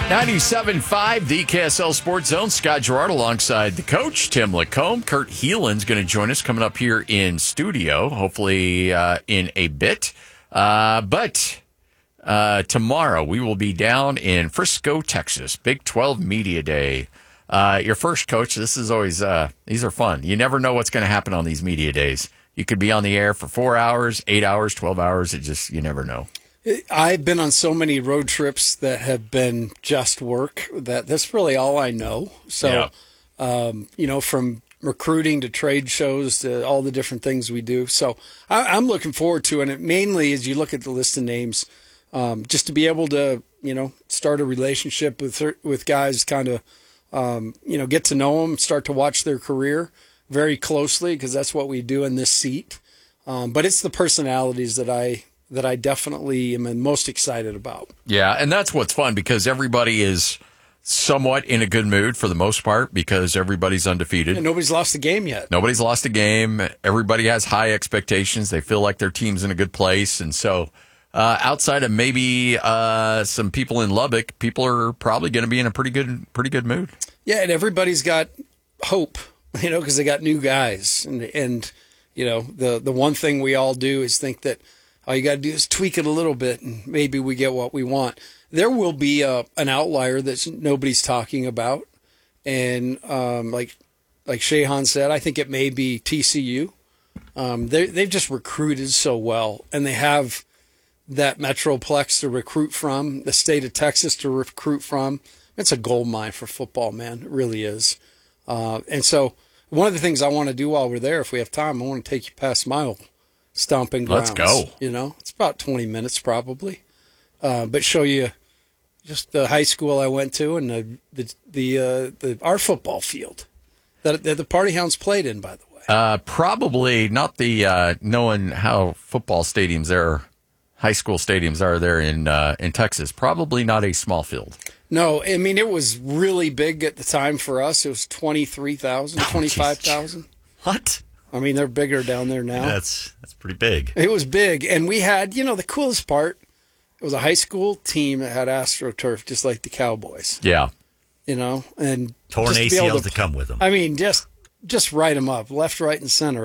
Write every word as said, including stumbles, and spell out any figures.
ninety-seven point five, the K S L Sports Zone. Scott Gerard alongside the coach, Tim Lacombe. Kurt Heelan's going to join us coming up here in studio, hopefully uh, in a bit. Uh, but uh, tomorrow we will be down in Frisco, Texas. Big twelve Media Day. Uh, your first, coach, this is always, uh, these are fun. You never know what's going to happen on these media days. You could be on the air for four hours, eight hours, twelve hours. It just, you never know. I've been on so many road trips that have been just work that that's really all I know. So, yeah. um, you know, from recruiting to trade shows to all the different things we do. So I, I'm looking forward to it. And it mainly as you look at the list of names, um, just to be able to, you know, start a relationship with, with guys, kind of, um, you know, get to know them, start to watch their career very closely, because that's what we do in this seat. Um, but it's the personalities that I, that I definitely am most excited about. Yeah, and that's what's fun, because everybody is somewhat in a good mood for the most part, because everybody's undefeated. And nobody's lost a game yet. Nobody's lost a game. Everybody has high expectations. They feel like their team's in a good place. And so uh, outside of maybe uh, some people in Lubbock, people are probably going to be in a pretty good pretty good mood. Yeah, and everybody's got hope, you know, because they got new guys. And, and you know, the, the one thing we all do is think that all you got to do is tweak it a little bit, and maybe we get what we want. There will be a, an outlier that nobody's talking about. And um, like like Shehan said, I think it may be T C U. Um, they've just recruited so well, and they have that Metroplex to recruit from, the state of Texas to recruit from. It's a gold mine for football, man. It really is. Uh, and so one of the things I want to do while we're there, if we have time, I want to take you past Mile stomping grounds. Let's go. You know, it's about twenty minutes probably, uh, but show you just the high school I went to and the the, the, uh, the our football field that, that the Party Hounds played in, by the way. Uh, probably not the uh, knowing how football stadiums there, high school stadiums are there in uh, in Texas. Probably not a small field. No, I mean it was really big at the time for us. It was twenty-three thousand, oh, twenty-five thousand. What? I mean, they're bigger down there now. That's that's pretty big. It was big. And we had, you know, the coolest part, it was a high school team that had AstroTurf, just like the Cowboys. Yeah. You know, and torn A C Ls to, to come with them. I mean, just just write them up, left, right, and center.